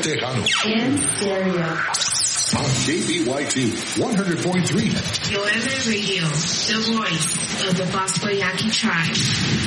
Tejano. In stereo. On KBYT 100.3. Your FM radio, the voice of the Bosco Yaqui tribe.